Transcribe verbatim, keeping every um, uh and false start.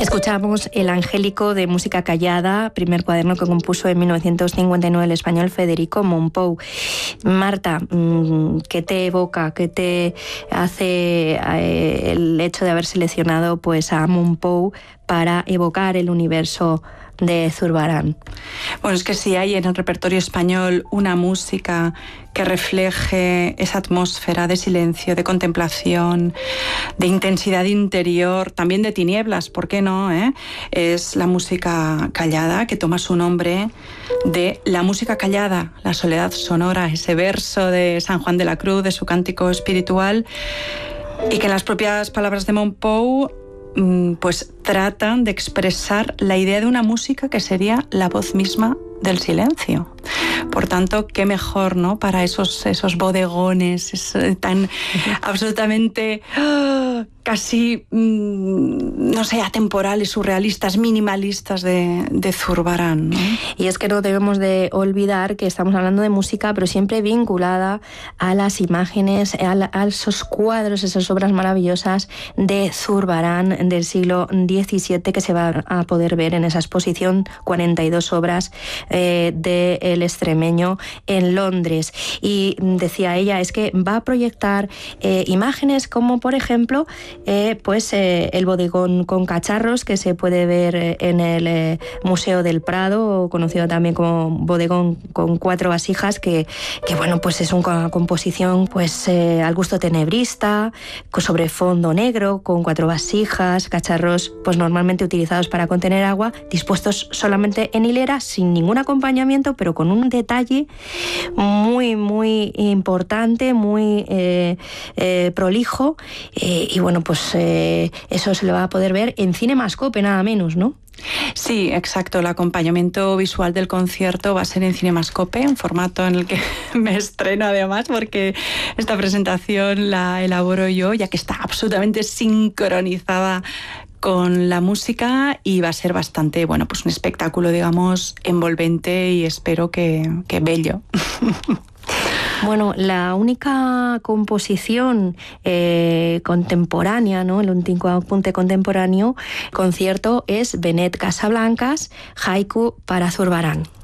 Escuchamos El Angélico de música callada, primer cuaderno que compuso en mil novecientos cincuenta y nueve el español Federico Mompou. Marta, ¿qué te evoca, qué te hace eh, el hecho de haber seleccionado pues, a Mompou para evocar el universo de Zurbarán? Bueno, es que si hay en el repertorio español una música que refleje esa atmósfera de silencio, de contemplación, de intensidad interior, también de tinieblas, ¿por qué no? Eh? Es la música callada, que toma su nombre de la música callada, la soledad sonora, ese verso de San Juan de la Cruz, de su cántico espiritual, y que en las propias palabras de Mompou pues tratan de expresar la idea de una música que sería la voz misma del silencio. Por tanto, qué mejor, ¿no? Para esos, esos bodegones es, tan absolutamente oh, casi, mmm, no sé, atemporales, surrealistas, minimalistas de, de Zurbarán, ¿no? Y es que no debemos de olvidar que estamos hablando de música, pero siempre vinculada a las imágenes, a, la, a esos cuadros, esas obras maravillosas de Zurbarán del siglo diecisiete que se va a poder ver en esa exposición, cuarenta y dos obras eh, del extremeño en Londres. Y decía ella, es que va a proyectar eh, imágenes como, por ejemplo, eh, pues eh, el bodegón con cacharros que se puede ver en el eh, Museo del Prado, conocido también como bodegón con cuatro vasijas, que, que bueno, pues es una composición pues eh, al gusto tenebrista, sobre fondo negro, con cuatro vasijas, cacharros pues normalmente utilizados para contener agua, dispuestos solamente en hilera, sin ningún acompañamiento, pero con un detalle muy, muy importante, muy eh, eh, prolijo, eh, y bueno, pues eh, eso se le va a poder ver en Cinemascope, nada menos, ¿no? Sí, exacto. El acompañamiento visual del concierto va a ser en Cinemascope, un formato en el que me estreno además, porque esta presentación la elaboro yo, ya que está absolutamente sincronizada con la música, y va a ser bastante, bueno, pues un espectáculo, digamos, envolvente y espero que, que bello. Bueno, la única composición eh, contemporánea, ¿no? El único apunte contemporáneo concierto es Benet Casablancas, Haiku para Zurbarán.